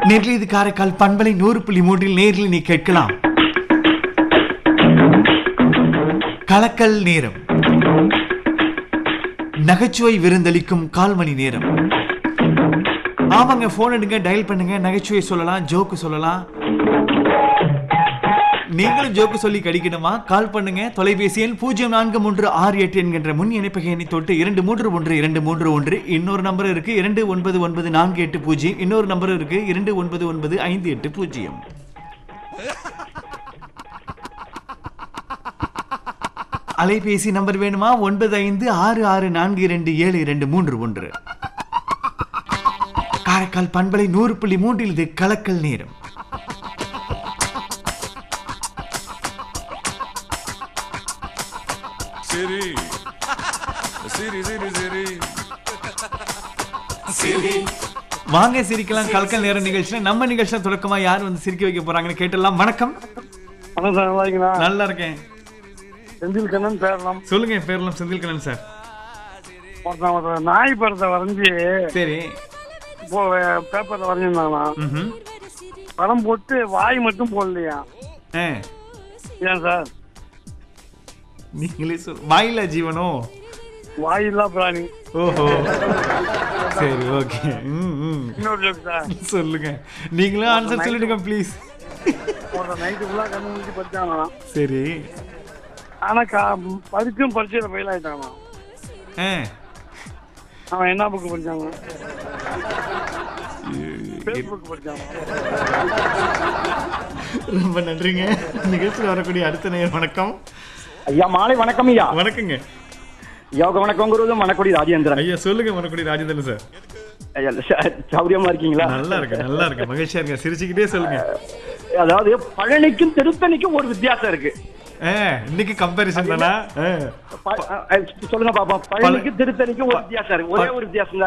நேரில் இது காரைக்கால் பண்பலை 100.3 நேரில் நீ கேட்கலாம். கலக்கல் நேரம், நகைச்சுவை விருந்தளிக்கும் கால்மணி நேரம். ஆமாங்க, போன் எடுங்க, டயல் பண்ணுங்க, நகைச்சுவை சொல்லலாம், ஜோக்கு சொல்லலாம். நீங்களும் ஜோக்கு சொல்லி கடிக்கணுமா? கால் பண்ணுங்க. தொலைபேசி எண் 0436 என்கின்ற முன் இணைப்பகை எண்ணை தொட்டு 231231. இன்னொரு நம்பர் இருக்கு 299480. இன்னொரு நம்பர் இருக்கு 299580. அலைபேசி நம்பர் வேணுமா? 9566427231. காரைக்கால் பண்பலை 100.3 இது கலக்கல் நேரம். வாங்க சிரிக்கலாம். கலக்கல் நேரம் நிகழ்ச்சியில நம்ம நிகழ்ச்சியில தொடக்கமா யார் வந்து சிரிக்க வைக்க போறாங்கன்னு கேட்டலாம். வணக்கம். நல்லா இருக்கேன். செந்தில் கண்ணன் பேரலாம். சொல்லுங்க. பேரலாம் செந்தில் கண்ணன் சார். நாய் படத்தை வரைஞ்சி சரி பேப்பர்ல வரைஞ்சிருந்தாங்களா? படம் போட்டு வாய் மட்டும் போடலையா? ஏன் சார்? நீங்களே வாயில்லா ஜீவனோ? வாயில்லா பிராணி. ஓஹோ, சரி, ஓகே. இன்னொரு ஜோக் சார். சொல்லுங்க. நீங்களும் ஆன்சர் சொல்லிடுங்க ப்ளீஸ். நைட்டு ஃபுல்லா கண்ணு முடிச்சு படிச்சாங்களா? சரி. ஆனா படிச்சும் பரிச்சையில ஃபெயில் ஆயிட்டானா? அவன் என்ன புக் படிச்சாங்க? ஃபேஸ்புக் படிச்சாங்க. ரொம்ப நன்றிங்க. நிகழ்ச்சியில் வரக்கூடிய அடுத்த நேரம். வணக்கம் ஐயா. மாலை வணக்கம் ஐயா. வணக்கங்க. யோக வணக்கம் குருது. மணக்குடி ராஜேந்திரன் ஐயா. சொல்லுங்க. மணக்குடி ராஜேந்திரன் சார். ஐயா, சௌரியமா இருக்கீங்களா? நல்லா இருக்கு, நல்லா இருக்கு, மகிழ்ச்சியா இருக்கு. சிரிச்சுக்கிட்டே சொல்லுங்க. அதாவது பழனிக்கும் திருத்தணிக்கும் ஒரு வித்தியாசம் இருக்கு. இன்னைக்கு கம்பேரிசன் தானா? சொல்லுங்க பாப்பா. பழனிக்கும் திருத்தணிக்கும் ஒரு வித்தியாசம் இருக்கு. ஒரே ஒரு வித்தியாசம் தான்.